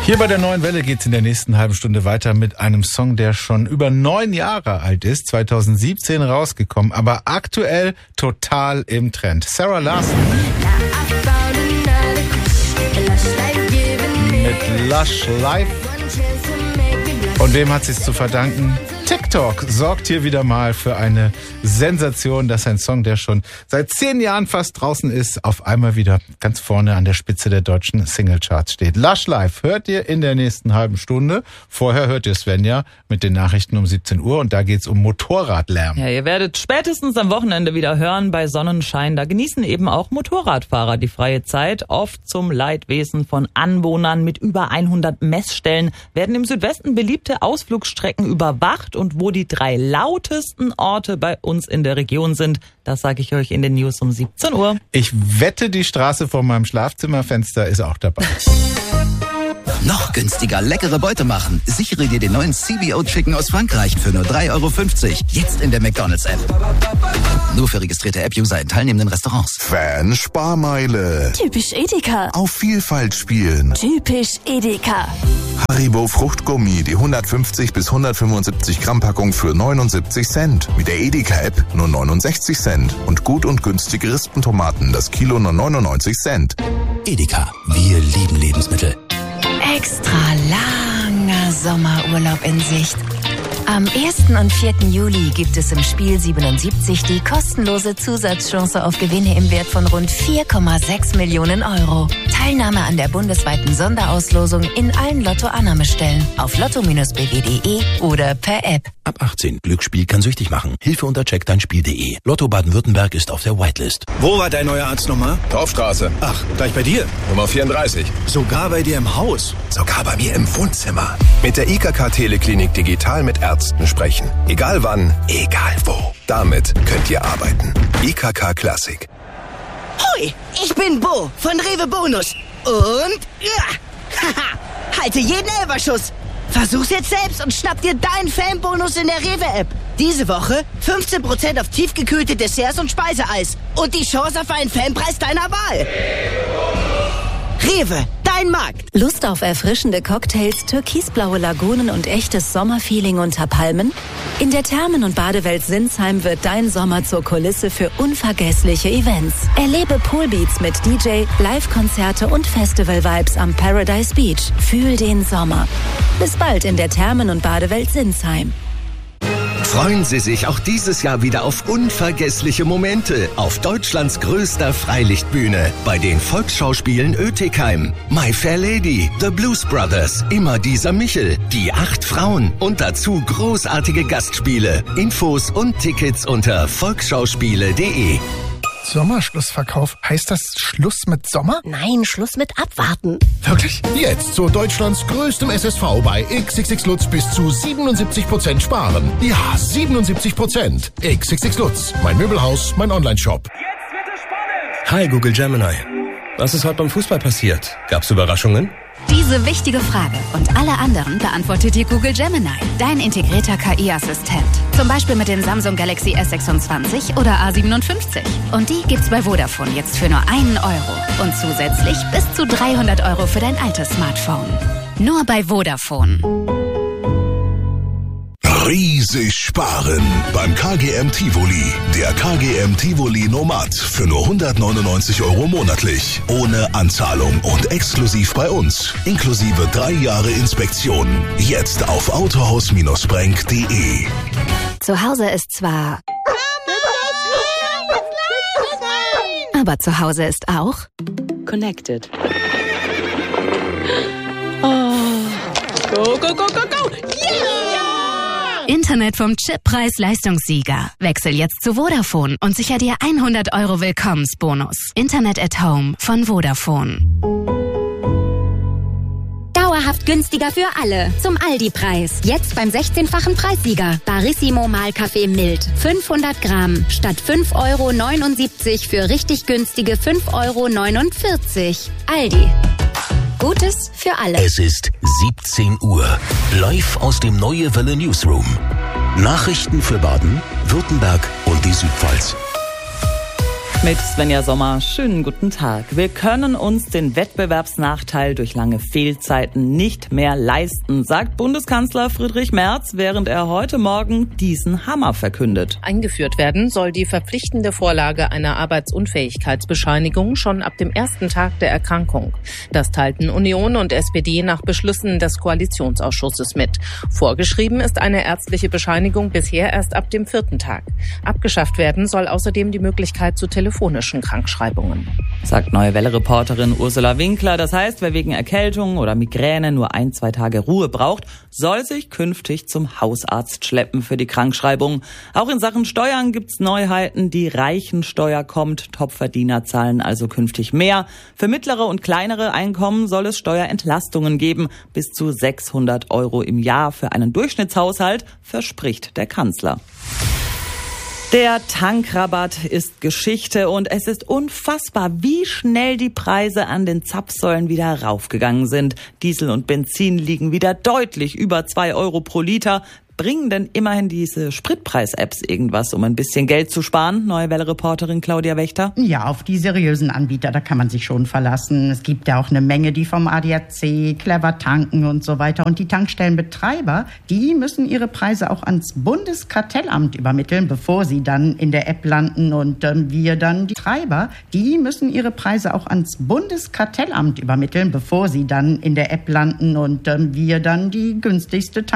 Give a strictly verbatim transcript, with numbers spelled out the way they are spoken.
Hier bei der Neuen Welle geht's in der nächsten halben Stunde weiter mit einem Song, der schon über neun Jahre alt ist, zwanzig siebzehn rausgekommen, aber aktuell total im Trend. Sarah Larsson mit Lush Life. Und wem hat sie es zu verdanken? TikTok sorgt hier wieder mal für eine Sensation, dass ein Song, der schon seit zehn Jahren fast draußen ist, auf einmal wieder ganz vorne an der Spitze der deutschen Singlecharts steht. Lush Life hört ihr in der nächsten halben Stunde. Vorher hört ihr Svenja mit den Nachrichten um siebzehn Uhr und da geht's um Motorradlärm. Ja, ihr werdet spätestens am Wochenende wieder hören bei Sonnenschein. Da genießen eben auch Motorradfahrer die freie Zeit. Oft zum Leidwesen von Anwohnern. Mit über hundert Messstellen werden im Südwesten beliebte Ausflugsstrecken überwacht. Und wo die drei lautesten Orte bei uns in der Region sind, das sage ich euch in den News um siebzehn Uhr. Ich wette, die Straße vor meinem Schlafzimmerfenster ist auch dabei. Noch günstiger leckere Beute machen. Sichere dir den neuen C B O Chicken aus Frankreich für nur drei Euro fünfzig. Jetzt in der McDonald's-App. Nur für registrierte App-User in teilnehmenden Restaurants. Fan-Sparmeile. Typisch Edeka. Auf Vielfalt spielen. Typisch Edeka. Haribo Fruchtgummi, die hundertfünfzig bis hundertfünfundsiebzig Gramm Packung für neunundsiebzig Cent. Mit der Edeka-App nur neunundsechzig Cent. Und gut und günstige Rispentomaten, das Kilo nur neunundneunzig Cent. Edeka, wir lieben Lebensmittel. Extra langer Sommerurlaub in Sicht. Am ersten und vierten Juli gibt es im Spiel siebenundsiebzig die kostenlose Zusatzchance auf Gewinne im Wert von rund vier Komma sechs Millionen Euro. Teilnahme an der bundesweiten Sonderauslosung in allen Lotto-Annahmestellen auf lotto Bindestrich b w punkt de oder per App. Ab achtzehn. Glücksspiel kann süchtig machen. Hilfe unter check dein Spiel punkt de. Lotto Baden-Württemberg ist auf der Whitelist. Wo war dein neuer Arzt nochmal? Dorfstraße. Ach, gleich bei dir? Nummer vierunddreißig. Sogar bei dir im Haus? Sogar bei mir im Wohnzimmer. Mit der I K K Teleklinik digital mit Ärzten sprechen. Egal wann, egal wo. Damit könnt ihr arbeiten. I K K Classic. Hoi, ich bin Bo von Rewe Bonus. Und ja, haha, halte jeden Elferschuss. Versuch's jetzt selbst und schnapp dir deinen Fanbonus in der Rewe-App. Diese Woche fünfzehn Prozent auf tiefgekühlte Desserts und Speiseeis. Und die Chance auf einen Fanpreis deiner Wahl. Rewe, dein Markt. Lust auf erfrischende Cocktails, türkisblaue Lagunen und echtes Sommerfeeling unter Palmen? In der Thermen- und Badewelt Sinsheim wird dein Sommer zur Kulisse für unvergessliche Events. Erlebe Poolbeats mit D J, Live-Konzerte und Festival-Vibes am Paradise Beach. Fühl den Sommer. Bis bald in der Thermen- und Badewelt Sinsheim. Freuen Sie sich auch dieses Jahr wieder auf unvergessliche Momente auf Deutschlands größter Freilichtbühne bei den Volksschauspielen Oetikheim. My Fair Lady, The Blues Brothers, Immer dieser Michel, die acht Frauen und dazu großartige Gastspiele. Infos und Tickets unter volksschauspiele punkt de. Sommerschlussverkauf. Heißt das Schluss mit Sommer? Nein, Schluss mit Abwarten. Wirklich? Jetzt zu Deutschlands größtem S S V bei X X X Lutz bis zu siebenundsiebzig Prozent sparen. Ja, siebenundsiebzig Prozent. X X X Lutz, mein Möbelhaus, mein Online-Shop. Jetzt wird es spannend. Hi Google Gemini. Was ist heute beim Fußball passiert? Gab's Überraschungen? Diese wichtige Frage und alle anderen beantwortet dir Google Gemini, dein integrierter K I-Assistent. Zum Beispiel mit dem Samsung Galaxy S sechsundzwanzig oder A siebenundfünfzig. Und die gibt's bei Vodafone jetzt für nur einen Euro. Und zusätzlich bis zu dreihundert Euro für dein altes Smartphone. Nur bei Vodafone. Riesig sparen beim K G M Tivoli. Der K G M Tivoli Nomad für nur hundertneunundneunzig Euro monatlich. Ohne Anzahlung und exklusiv bei uns. Inklusive drei Jahre Inspektion. Jetzt auf autohaus Bindestrich brenk punkt de. Zu Hause ist zwar... Aber zu Hause ist auch... Connected. Oh. Go, go, go, go, go! Yeah! Internet vom Chippreis-Leistungssieger. Wechsel jetzt zu Vodafone und sicher dir hundert Euro Willkommensbonus. Internet at Home von Vodafone. Dauerhaft günstiger für alle. Zum Aldi-Preis. Jetzt beim sechzehnfachen Preissieger. Barissimo Mahlkaffee Mild. fünfhundert Gramm. Statt fünf Euro neunundsiebzig für richtig günstige fünf Euro neunundvierzig. Aldi. Gutes für alle. Es ist siebzehn Uhr. Live aus dem Neue Welle Newsroom. Nachrichten für Baden, Württemberg und die Südpfalz. Mit Svenja Sommer, schönen guten Tag. Wir können uns den Wettbewerbsnachteil durch lange Fehlzeiten nicht mehr leisten, sagt Bundeskanzler Friedrich Merz, während er heute Morgen diesen Hammer verkündet. Eingeführt werden soll die verpflichtende Vorlage einer Arbeitsunfähigkeitsbescheinigung schon ab dem ersten Tag der Erkrankung. Das teilten Union und S P D nach Beschlüssen des Koalitionsausschusses mit. Vorgeschrieben ist eine ärztliche Bescheinigung bisher erst ab dem vierten Tag. Abgeschafft werden soll außerdem die Möglichkeit zu telefonischen Krankschreibungen. Sagt Neue Welle-Reporterin Ursula Winkler. Das heißt, wer wegen Erkältung oder Migräne nur ein, zwei Tage Ruhe braucht, soll sich künftig zum Hausarzt schleppen für die Krankschreibung. Auch in Sachen Steuern gibt's Neuheiten. Die Reichensteuer kommt. Topverdiener zahlen also künftig mehr. Für mittlere und kleinere Einkommen soll es Steuerentlastungen geben. Bis zu sechshundert Euro im Jahr für einen Durchschnittshaushalt, verspricht der Kanzler. Der Tankrabatt ist Geschichte und es ist unfassbar, wie schnell die Preise an den Zapfsäulen wieder raufgegangen sind. Diesel und Benzin liegen wieder deutlich über zwei Euro pro Liter. Bringen denn immerhin diese Spritpreis-Apps irgendwas, um ein bisschen Geld zu sparen? Neue Welle-Reporterin Claudia Wächter. Ja, auf die seriösen Anbieter, da kann man sich schon verlassen. Es gibt ja auch eine Menge, die vom A D A C, Clever tanken und so weiter. Und die Tankstellenbetreiber, die müssen ihre Preise auch ans Bundeskartellamt übermitteln, bevor sie dann in der App landen. Und ähm, wir dann, die Treiber, die müssen ihre Preise auch ans Bundeskartellamt übermitteln, bevor sie dann in der App landen. Und ähm, wir dann die günstigste Tank